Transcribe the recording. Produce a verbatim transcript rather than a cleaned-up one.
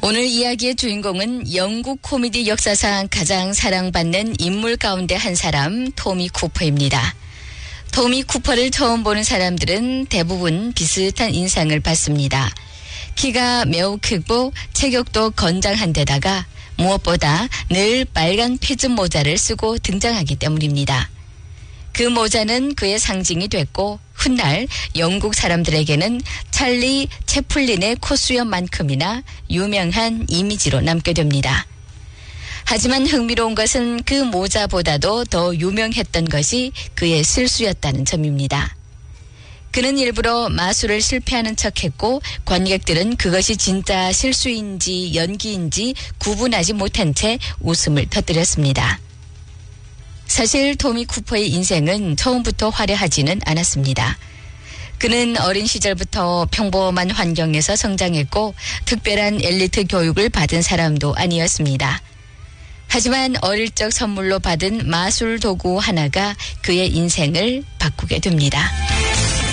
오늘 이야기의 주인공은 영국 코미디 역사상 가장 사랑받는 인물 가운데 한 사람 토미 쿠퍼입니다. 토미 쿠퍼를 처음 보는 사람들은 대부분 비슷한 인상을 받습니다. 키가 매우 크고 체격도 건장한 데다가 무엇보다 늘 빨간 피즈 모자를 쓰고 등장하기 때문입니다. 그 모자는 그의 상징이 됐고 훗날 영국 사람들에게는 찰리 채플린의 코수염만큼이나 유명한 이미지로 남게 됩니다. 하지만 흥미로운 것은 그 모자보다도 더 유명했던 것이 그의 실수였다는 점입니다. 그는 일부러 마술을 실패하는 척했고 관객들은 그것이 진짜 실수인지 연기인지 구분하지 못한 채 웃음을 터뜨렸습니다. 사실 토미 쿠퍼의 인생은 처음부터 화려하지는 않았습니다. 그는 어린 시절부터 평범한 환경에서 성장했고 특별한 엘리트 교육을 받은 사람도 아니었습니다. 하지만 어릴 적 선물로 받은 마술 도구 하나가 그의 인생을 바꾸게 됩니다.